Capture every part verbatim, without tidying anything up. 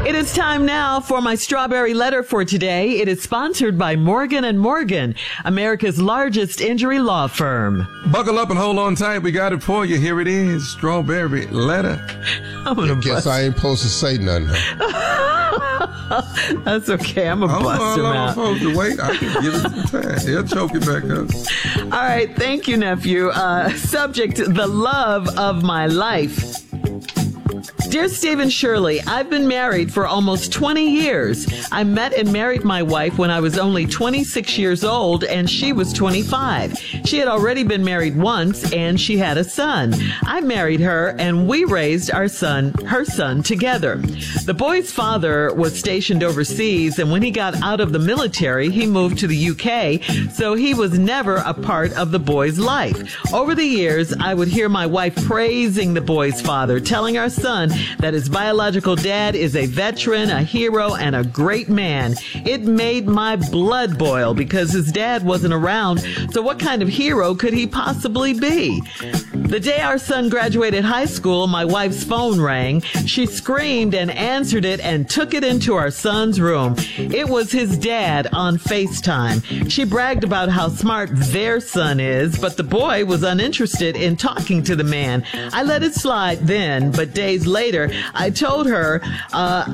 It is time now for my strawberry letter for today. It is sponsored by Morgan and Morgan, America's largest injury law firm. Buckle up and hold on tight. We got it for you. Here it is. Strawberry letter. I'm gonna I guess bust. I ain't supposed to say nothing. That's okay. I'm going to bust I'm him out. supposed to wait. I can give it some time. He'll choke it back up. All right. Thank you, nephew. Uh, subject, the love of my life. Dear Stephen Shirley, I've been married for almost twenty years. I met and married my wife when I was only twenty-six years old and she was twenty-five. She had already been married once and she had a son. I married her and we raised our son, her son together. The boy's father was stationed overseas, and when he got out of the military, he moved to the U K, so he was never a part of the boy's life. Over the years, I would hear my wife praising the boy's father, telling our son that his biological dad is a veteran, a hero, and a great man. It made my blood boil because his dad wasn't around, so what kind of hero could he possibly be? The day our son graduated high school, my wife's phone rang. She screamed and answered it and took it into our son's room. It was his dad on FaceTime. She bragged about how smart their son is, but the boy was uninterested in talking to the man. I let it slide then, but days later, I told her, uh,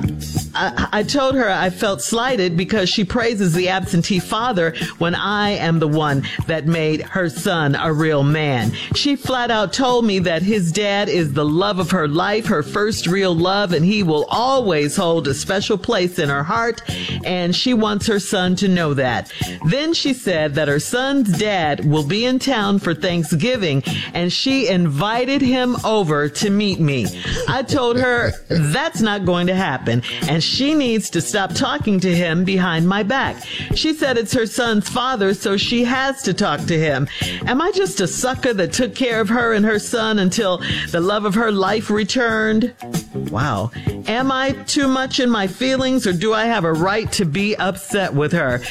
I, I told her I felt slighted because she praises the absentee father when I am the one that made her son a real man. She flat out told me that his dad is the love of her life, her first real love, and he will always hold a special place in her heart, and she wants her son to know that. Then she said that her son's dad will be in town for Thanksgiving, and she invited him over to meet me. I told her that's not going to happen, and she needs to stop talking to him behind my back. She said it's her son's father, so she has to talk to him. Am I just a sucker that took care of her and her son until the love of her life returned? Wow. Am I too much in my feelings, or do I have a right to be upset with her?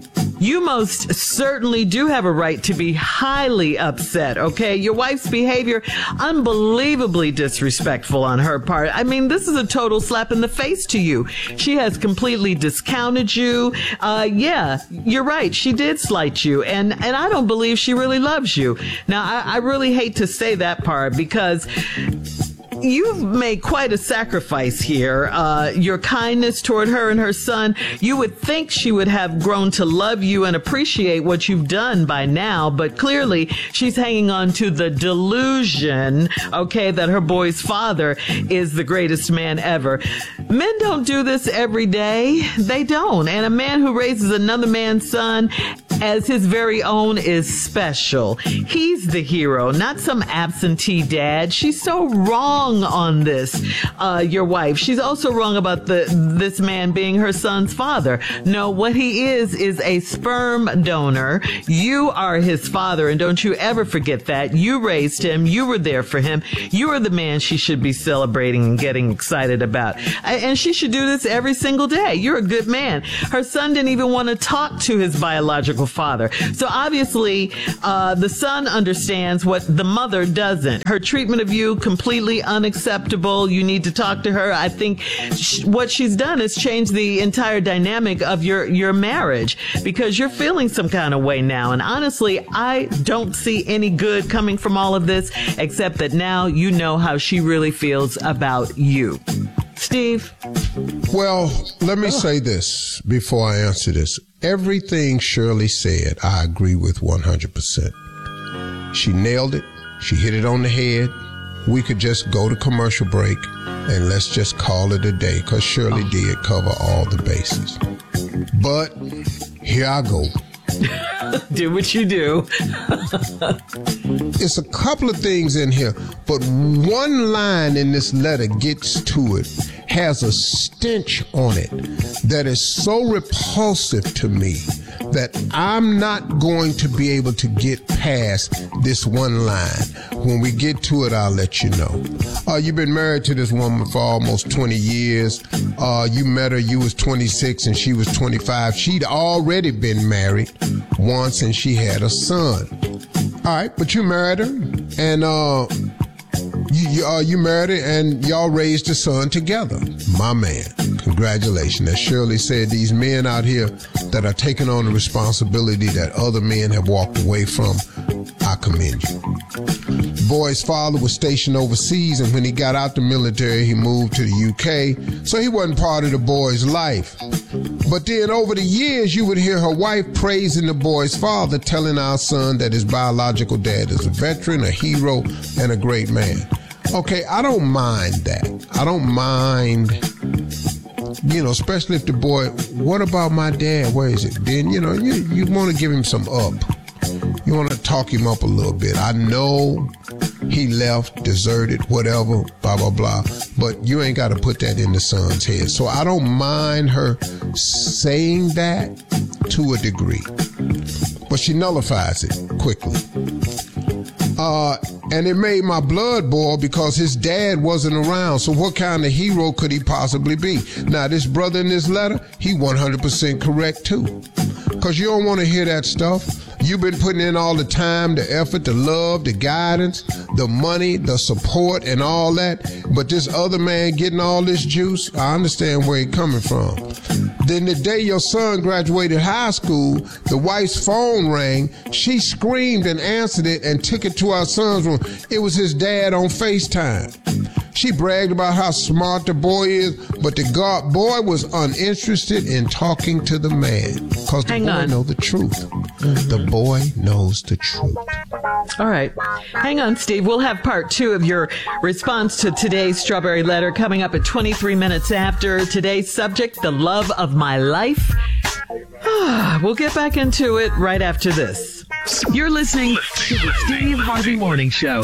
You most certainly do have a right to be highly upset, okay? Your wife's behavior, unbelievably disrespectful on her part. I mean, this is a total slap in the face to you. She has completely discounted you. Uh, yeah, you're right. She did slight you, and, and I don't believe she really loves you. Now, I, I really hate to say that part because you've made quite a sacrifice here. Uh, your kindness toward her and her son, you would think she would have grown to love you and appreciate what you've done by now, but clearly she's hanging on to the delusion, okay, that her boy's father is the greatest man ever. Men don't do this every day. They don't. And a man who raises another man's son as his very own is special. He's the hero, not some absentee dad. She's so wrong on this, uh, your wife. She's also wrong about the this man being her son's father. No, what he is is a sperm donor. You are his father, and don't you ever forget that. You raised him. You were there for him. You are the man she should be celebrating and getting excited about. And she should do this every single day. You're a good man. Her son didn't even want to talk to his biological father. So obviously, uh, the son understands what the mother doesn't. Her treatment of you completely unacceptable. You need to talk to her. I think sh- what she's done is change the entire dynamic of your, your marriage, because you're feeling some kind of way now. And honestly, I don't see any good coming from all of this, except that now you know how she really feels about you. Steve? Well, let me say this before I answer this. Everything Shirley said, I agree with one hundred percent. She nailed it. She hit it on the head. We could just go to commercial break and let's just call it a day, because Shirley oh. did cover all the bases. But here I go. Do what you do. It's a couple of things in here, but one line in this letter gets to it, has a stench on it that is so repulsive to me that I'm not going to be able to get past this one line. When we get to it, I'll let you know. Uh, you've been married to this woman for almost twenty years. Uh, you met her, you was twenty-six and she was twenty-five. She'd already been married once and she had a son. All right, but you married her, and uh, You, you, uh, you married and y'all raised a son together. My man, congratulations. As Shirley said, these men out here that are taking on the responsibility that other men have walked away from, I commend you. The boy's father was stationed overseas, and when he got out the military, he moved to the U K, so he wasn't part of the boy's life. But then over the years, you would hear her wife praising the boy's father, telling our son that his biological dad is a veteran, a hero, and a great man. Okay, I don't mind that. I don't mind, you know, especially if the boy, what about my dad? Where is it? Then, you know, you, you want to give him some up. You want to talk him up a little bit. I know he left, deserted, whatever, blah, blah, blah. But you ain't got to put that in the son's head. So I don't mind her saying that to a degree. But she nullifies it quickly. Uh, and it made my blood boil because his dad wasn't around. So what kind of hero could he possibly be? Now, this brother in this letter, he one hundred percent correct too. Because you don't want to hear that stuff. You've been putting in all the time, the effort, the love, the guidance, the money, the support, and all that. But this other man getting all this juice, I understand where he's coming from. Then the day your son graduated high school, the wife's phone rang. She screamed and answered it and took it to our son's room. It was his dad on FaceTime. She bragged about how smart the boy is, but the God boy was uninterested in talking to the man because the Hang boy on. knows the truth. Mm-hmm. The boy knows the truth. All right. Hang on, Steve. We'll have part two of your response to today's Strawberry Letter coming up at twenty-three minutes after today's subject, the love of my life. We'll get back into it right after this. You're listening to the Steve Harvey Morning Show.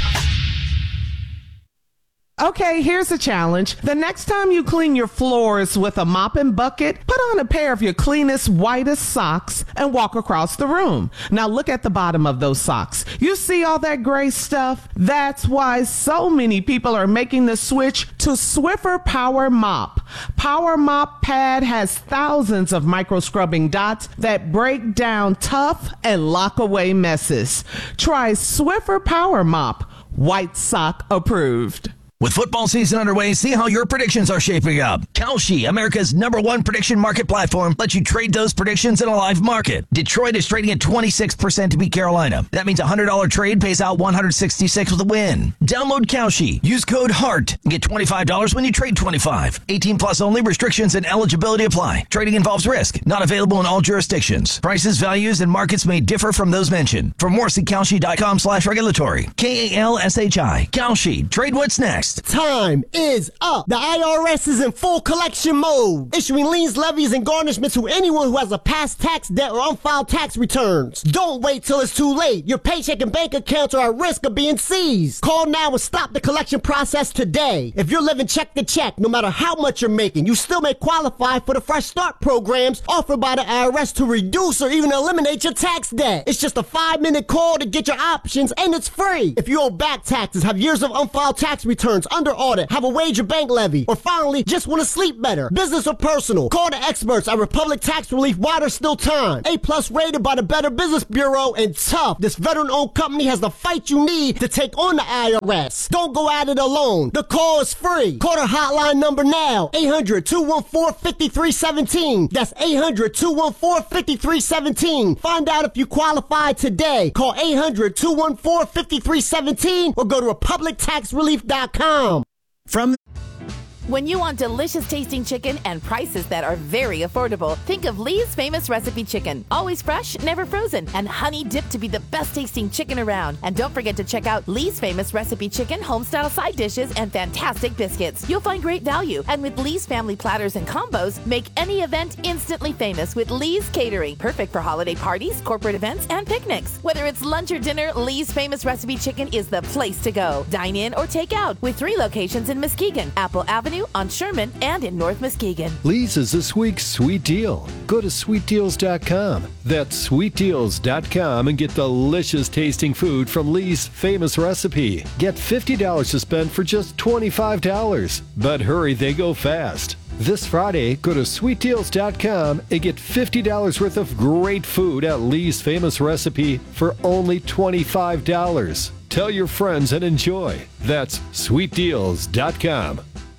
Okay, here's a challenge. The next time you clean your floors with a mop and bucket, put on a pair of your cleanest, whitest socks and walk across the room. Now look at the bottom of those socks. You see all that gray stuff? That's why so many people are making the switch to Swiffer Power Mop. Power Mop Pad has thousands of micro scrubbing dots that break down tough and lock away messes. Try Swiffer Power Mop. White sock approved. With football season underway, see how your predictions are shaping up. Kalshi, America's number one prediction market platform, lets you trade those predictions in a live market. Detroit is trading at twenty-six percent to beat Carolina. That means a one hundred dollars trade pays out one hundred sixty-six with a win. Download Kalshi. Use code HEART and get twenty-five dollars when you trade twenty-five. eighteen plus only. Restrictions and eligibility apply. Trading involves risk. Not available in all jurisdictions. Prices, values, and markets may differ from those mentioned. For more, see Kalshi.com slash regulatory. K A L S H I. Kalshi. Trade what's next. Time is up. The I R S is in full collection mode, issuing liens, levies, and garnishments to anyone who has a past tax debt or unfiled tax returns. Don't wait till it's too late. Your paycheck and bank accounts are at risk of being seized. Call now and stop the collection process today. If you're living check to check, no matter how much you're making, you still may qualify for the Fresh Start programs offered by the I R S to reduce or even eliminate your tax debt. It's just a five-minute call to get your options, and it's free. If you owe back taxes, have years of unfiled tax returns, under audit, have a wage or bank levy, or finally just want to sleep better, business or personal, call the experts at Republic Tax Relief while there's still time. A plus rated by the Better Business Bureau, and tough. This veteran-owned company has the fight you need to take on the I R S. Don't go at it alone. The call is free. Call their hotline number now, eight hundred, two one four, five three one seven. That's eight hundred, two one four, five three one seven. Find out if you qualify today. Call eight hundred, two one four, five three one seven or go to republic tax relief dot com. From When you want delicious tasting chicken and prices that are very affordable, think of Lee's Famous Recipe Chicken. Always fresh, never frozen, and honey dipped to be the best tasting chicken around. And don't forget to check out Lee's Famous Recipe Chicken homestyle side dishes and fantastic biscuits. You'll find great value. And with Lee's family platters and combos, make any event instantly famous with Lee's Catering. Perfect for holiday parties, corporate events, and picnics. Whether it's lunch or dinner, Lee's Famous Recipe Chicken is the place to go. Dine in or take out with three locations in Muskegon, Apple Avenue, on Sherman, and in North Muskegon. Lee's is this week's sweet deal. Go to sweet deals dot com. That's sweet deals dot com and get delicious tasting food from Lee's Famous Recipe. Get fifty dollars to spend for just twenty-five dollars. But hurry, they go fast. This Friday, go to sweet deals dot com and get fifty dollars worth of great food at Lee's Famous Recipe for only twenty-five dollars. Tell your friends and enjoy. That's sweet deals dot com.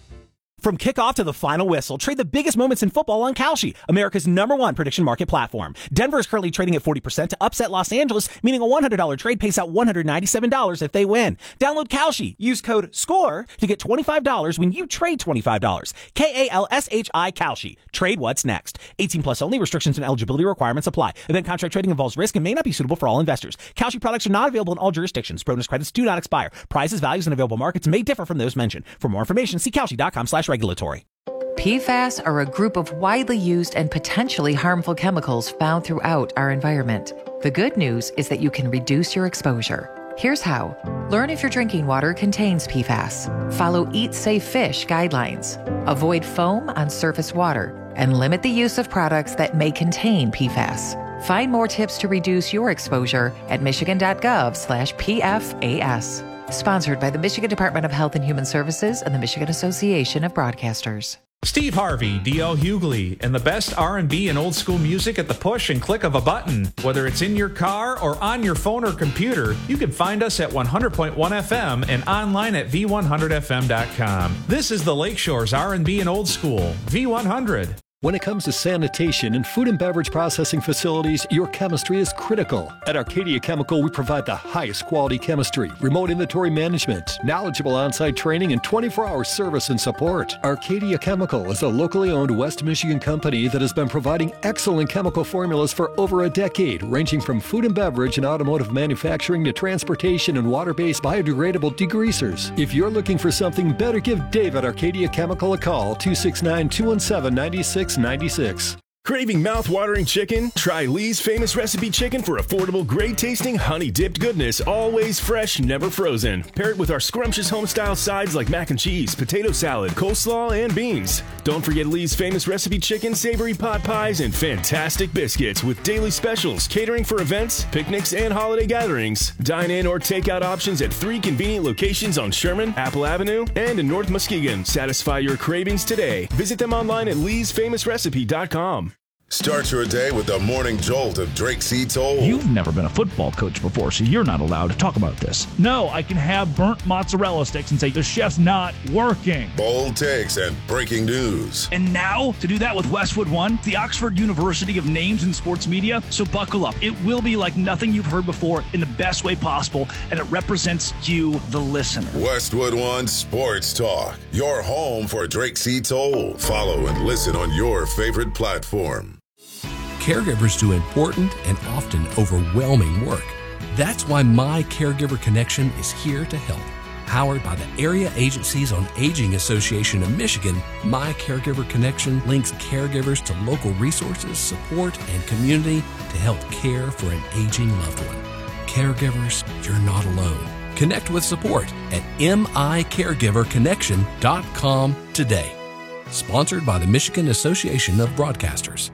From kickoff to the final whistle, trade the biggest moments in football on Kalshi, America's number one prediction market platform. Denver is currently trading at forty percent to upset Los Angeles, meaning a one hundred dollars trade pays out one hundred ninety-seven dollars if they win. Download Kalshi. Use code SCORE to get twenty-five dollars when you trade twenty-five dollars. K A L S H I Kalshi. Trade what's next. eighteen plus only. Restrictions and eligibility requirements apply. Event contract trading involves risk and may not be suitable for all investors. Kalshi products are not available in all jurisdictions. Bonus credits do not expire. Prices, values, and available markets may differ from those mentioned. For more information, see Kalshi dot com slash regulatory. P FAS are a group of widely used and potentially harmful chemicals found throughout our environment. The good news is that you can reduce your exposure. Here's how. Learn if your drinking water contains P FAS. Follow Eat Safe Fish guidelines. Avoid foam on surface water. And limit the use of products that may contain P FAS. Find more tips to reduce your exposure at michigan dot gov slash P F A S. Sponsored by the Michigan Department of Health and Human Services and the Michigan Association of Broadcasters. Steve Harvey, D L Hughley, and the best R and B and old school music at the push and click of a button. Whether it's in your car or on your phone or computer, you can find us at one hundred point one F M and online at V one hundred F M dot com. This is the Lakeshore's R and B and old school, V one hundred. When it comes to sanitation and food and beverage processing facilities, your chemistry is critical. At Arcadia Chemical, we provide the highest quality chemistry, remote inventory management, knowledgeable on-site training, and twenty-four hour service and support. Arcadia Chemical is a locally owned West Michigan company that has been providing excellent chemical formulas for over a decade, ranging from food and beverage and automotive manufacturing to transportation and water-based biodegradable degreasers. If you're looking for something better, give Dave at Arcadia Chemical a call, two six nine, two one seven, nine six ninety-six. Craving mouth-watering chicken? Try Lee's Famous Recipe Chicken for affordable, great-tasting, honey-dipped goodness, always fresh, never frozen. Pair it with our scrumptious home-style sides like mac and cheese, potato salad, coleslaw, and beans. Don't forget Lee's Famous Recipe Chicken, savory pot pies, and fantastic biscuits with daily specials, catering for events, picnics, and holiday gatherings. Dine-in or take-out options at three convenient locations on Sherman, Apple Avenue, and in North Muskegon. Satisfy your cravings today. Visit them online at lees famous recipe dot com. Start your day with the morning jolt of Drake C. Toll. You've never been a football coach before, so you're not allowed to talk about this. No, I can have burnt mozzarella sticks and say the chef's not working. Bold takes and breaking news. And now, to do that with Westwood One, the Oxford University of names in sports media. So buckle up. It will be like nothing you've heard before in the best way possible, and it represents you, the listener. Westwood One Sports Talk, your home for Drake C. Toll. Follow and listen on your favorite platform. Caregivers do important and often overwhelming work. That's why My Caregiver Connection is here to help. Powered by the Area Agencies on Aging Association of Michigan, My Caregiver Connection links caregivers to local resources, support, and community to help care for an aging loved one. Caregivers, you're not alone. Connect with support at M I caregiver connection dot com today. Sponsored by the Michigan Association of Broadcasters.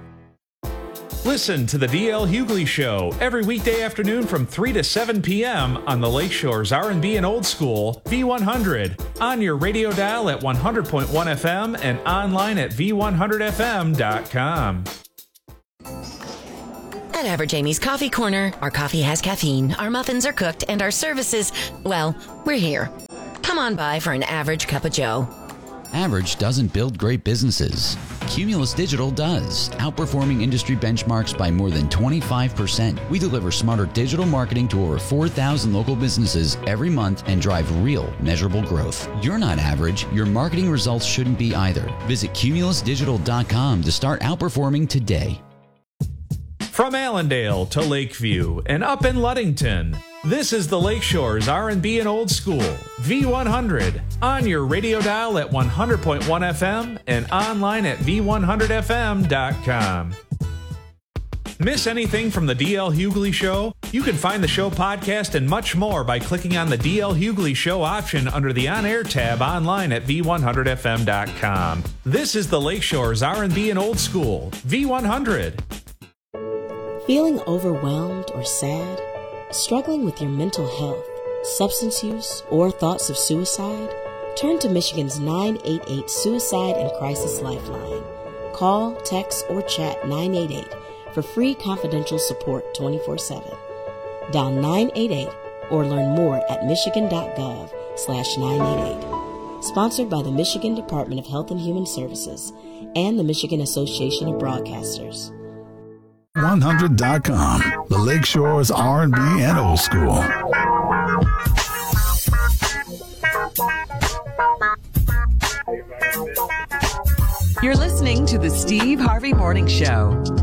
Listen to the D L Hughley Show every weekday afternoon from three to seven p.m. on the Lakeshore's R and B and Old School, V one hundred, on your radio dial at one hundred point one F M and online at V one hundred F M dot com. At Average Amy's Coffee Corner, our coffee has caffeine, our muffins are cooked, and our services, well, we're here. Come on by for an average cup of joe. Average doesn't build great businesses. Cumulus Digital does, outperforming industry benchmarks by more than twenty-five percent. We deliver smarter digital marketing to over four thousand local businesses every month and drive real, measurable growth. You're not average. Your marketing results shouldn't be either. Visit cumulus digital dot com to start outperforming today. From Allendale to Lakeview and up in Ludington, this is the Lakeshore's R and B and Old School, V one hundred, on your radio dial at one hundred point one F M and online at V one hundred F M dot com. Miss anything from the D L Hughley Show? You can find the show podcast and much more by clicking on the D L Hughley Show option under the On Air tab online at V one hundred F M dot com. This is the Lakeshore's R and B and Old School, V one hundred. Feeling overwhelmed or sad? Struggling with your mental health, substance use, or thoughts of suicide? Turn to Michigan's nine eight eight Suicide and Crisis Lifeline. Call, text, or chat nine eight eight for free confidential support twenty-four seven. Dial nine eight eight or learn more at michigan.gov slash 988. Sponsored by the Michigan Department of Health and Human Services and the Michigan Association of Broadcasters. one hundred dot com, the Lakeshore's R and B and old school. You're listening to the Steve Harvey Morning Show.